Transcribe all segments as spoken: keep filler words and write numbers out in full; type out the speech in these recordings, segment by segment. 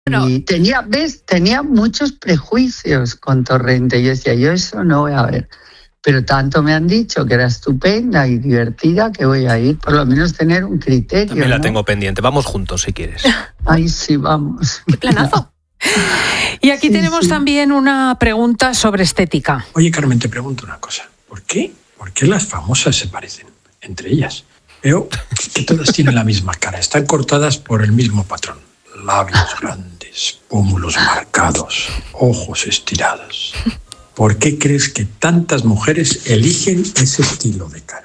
No. Y tenía, ¿ves? Tenía muchos prejuicios con Torrente. Yo decía, yo eso no voy a ver. Pero tanto me han dicho que era estupenda y divertida que voy a ir, por lo menos tener un criterio. También la ¿no? tengo pendiente. Vamos juntos si quieres. Ay, sí, vamos. ¡Qué planazo! Y aquí Sí, tenemos sí. también una pregunta sobre estética. Oye, Carmen, te pregunto una cosa. ¿Por qué? ¿Por qué las famosas se parecen entre ellas? Veo que todas tienen la misma cara. Están cortadas por el mismo patrón. Labios grandes, pómulos marcados, ojos estirados. ¿Por qué crees que tantas mujeres eligen ese estilo de cara?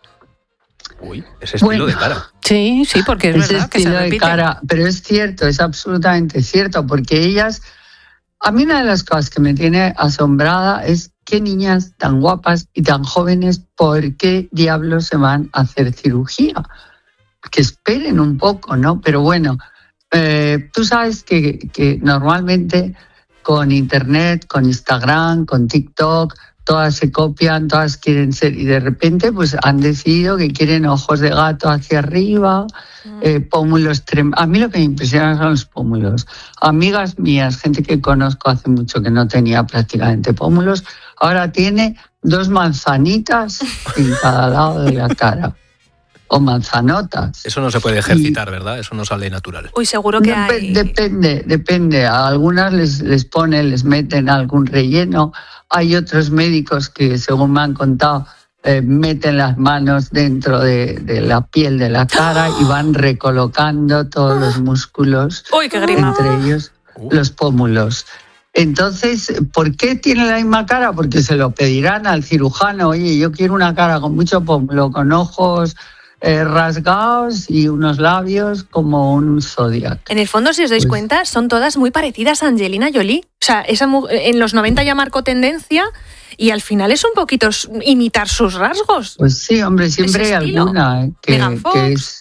Uy, ese estilo Bueno. de cara. Sí, sí, porque es Ese verdad que se estilo de repite. cara, pero es cierto, es absolutamente cierto, porque ellas, a mí una de las cosas que me tiene asombrada es qué niñas tan guapas y tan jóvenes, ¿por qué diablos se van a hacer cirugía? Que esperen un poco, ¿no? Pero bueno, eh, tú sabes que, que normalmente con Internet, con Instagram, con TikTok, todas se copian, todas quieren ser, y de repente pues han decidido que quieren ojos de gato hacia arriba, eh, pómulos tremendos. A mí lo que me impresiona son los pómulos. Amigas mías, gente que conozco hace mucho que no tenía prácticamente pómulos, ahora tiene dos manzanitas en cada lado de la cara. O manzanotas. Eso no se puede ejercitar, ¿verdad? Eso no sale natural. Uy, seguro que Dep- hay... Depende, depende. A algunas les, les ponen, les meten algún relleno. Hay otros médicos que, según me han contado, eh, meten las manos dentro de, de la piel de la cara y van recolocando todos los músculos, Uy, qué grima. entre ellos los pómulos. Entonces, ¿por qué tiene la misma cara? Porque se lo pedirán al cirujano. Oye, yo quiero una cara con mucho pómulo, con ojos eh, rasgados y unos labios como un Zodiac. En el fondo, si os dais Pues- cuenta, son todas muy parecidas a Angelina Jolie. O sea, esa mu- en los noventa ya marcó tendencia y al final es un poquito s- imitar sus rasgos. Pues sí, hombre, siempre Ese hay estilo. alguna eh, que, Megan Fox. que es...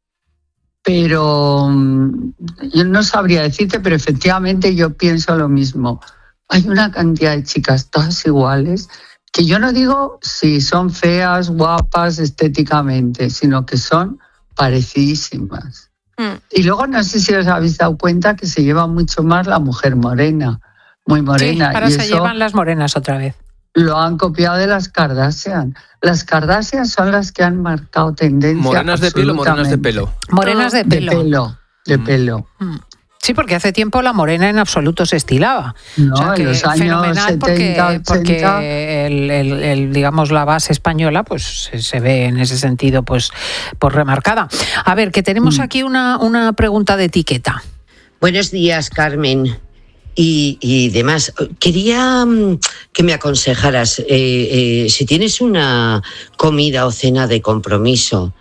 Pero mm, yo no sabría decirte, pero efectivamente yo pienso lo mismo. Hay una cantidad de chicas todas iguales que yo no digo si son feas, guapas estéticamente, sino que son parecidísimas. Mm. Y luego no sé si os habéis dado cuenta que se lleva mucho más la mujer morena, muy Sí, morena. ahora y se eso llevan las morenas otra vez. lo han copiado de las Kardashian. Las Kardashian son las que han marcado tendencia. ¿Morenas de piel o morenas de pelo? Morenas de De pelo. pelo, de Mm. pelo. Mm. Sí, porque hace tiempo la morena en absoluto se estilaba. No, O sea, que en los años fenomenal porque, setenta, ochenta. porque el, el- el, digamos, la base española pues se, se ve en ese sentido pues, pues remarcada. A ver, que tenemos Mm. aquí una, una pregunta de etiqueta. Buenos días, Carmen. Y, y demás, quería mm, que me aconsejaras, eh, eh, si tienes una comida o cena de compromiso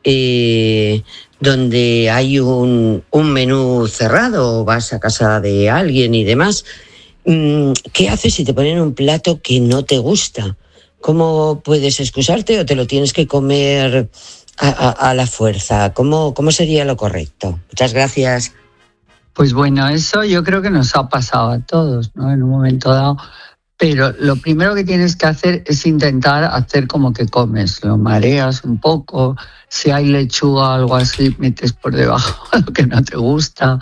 eh, donde hay un, un menú cerrado o vas a casa de alguien y demás, mm, ¿qué haces si te ponen un plato que no te gusta? ¿Cómo puedes excusarte o te lo tienes que comer a, a- a la fuerza? ¿Cómo, ¿Cómo sería lo correcto? Muchas gracias. Pues bueno, eso yo creo que nos ha pasado a todos, ¿no? En un momento dado. Pero lo primero que tienes que hacer es intentar hacer como que comes. Lo mareas un poco. Si hay lechuga o algo así, metes por debajo lo que no te gusta.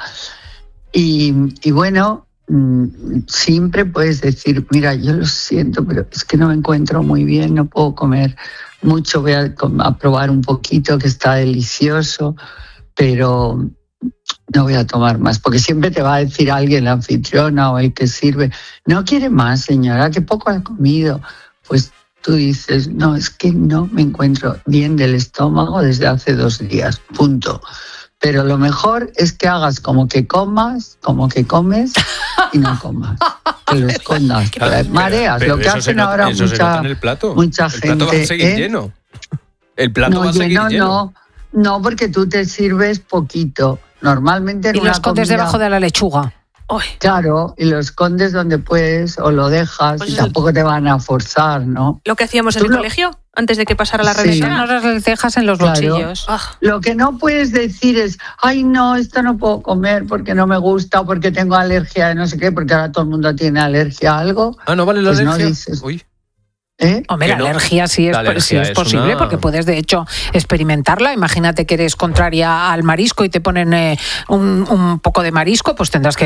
Y, y bueno, mm, siempre puedes decir, mira, yo lo siento, pero es que no me encuentro muy bien, no puedo comer mucho, voy a, com- a probar un poquito que está delicioso, pero no voy a tomar más, porque siempre te va a decir alguien, la anfitriona o el que sirve, no quiere más, señora, que poco ha comido. Pues tú dices, no, es que no me encuentro bien del estómago desde hace dos días, punto. Pero lo mejor es que hagas como que comas, como que comes y no comas. Que lo escondas, que Claro, mareas, pero lo que eso se hacen nota- ahora eso se nota mucha, en el plato. mucha el gente. plato va a seguir ¿eh? lleno. El plato No, va a seguir lleno, lleno. no, no, porque tú te sirves poquito. Normalmente en Y lo una escondes comida, debajo de la lechuga. Uy, claro, y lo escondes donde puedes o lo dejas Pues y es- tampoco te van a forzar, ¿no? lo que hacíamos en Tú el lo- colegio, antes de que pasara la Sí. revisión. Son las lentejas en los Claro. bolsillos. Ah, Lo que no puedes decir es, ay, no, esto no puedo comer porque no me gusta o porque tengo alergia de no sé qué, porque ahora todo el mundo tiene alergia a algo. Ah, ¿no vale la Pues no alergia? dices. Uy, ¿Eh? Hombre, la no. alergia sí es, La alergia sí es es posible, una... porque puedes de hecho experimentarla. Imagínate que eres contraria al marisco y te ponen eh, un, un poco de marisco, pues tendrás que